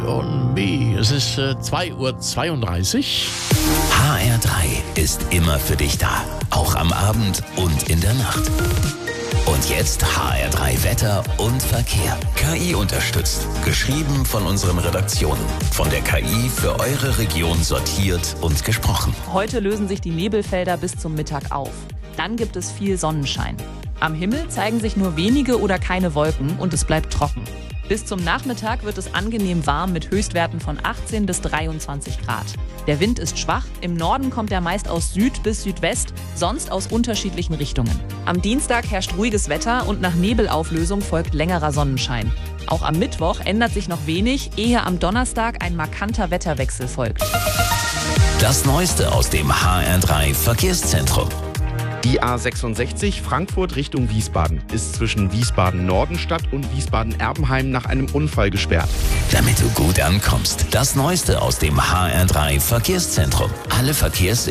Und B, es ist 2:32 Uhr. HR3 ist immer für dich da, auch am Abend und in der Nacht. Und jetzt HR3 Wetter und Verkehr. KI unterstützt. Geschrieben von unseren Redaktionen. Von der KI für eure Region sortiert und gesprochen. Heute lösen sich die Nebelfelder bis zum Mittag auf. Dann gibt es viel Sonnenschein. Am Himmel zeigen sich nur wenige oder keine Wolken und es bleibt trocken. Bis zum Nachmittag wird es angenehm warm mit Höchstwerten von 18 bis 23 Grad. Der Wind ist schwach, im Norden kommt er meist aus Süd bis Südwest, sonst aus unterschiedlichen Richtungen. Am Dienstag herrscht ruhiges Wetter und nach Nebelauflösung folgt längerer Sonnenschein. Auch am Mittwoch ändert sich noch wenig, ehe am Donnerstag ein markanter Wetterwechsel folgt. Das Neueste aus dem HR3 Verkehrszentrum. Die A66 Frankfurt Richtung Wiesbaden ist zwischen Wiesbaden-Nordenstadt und Wiesbaden-Erbenheim nach einem Unfall gesperrt. Damit du gut ankommst. Das Neueste aus dem HR3 Verkehrszentrum. Alle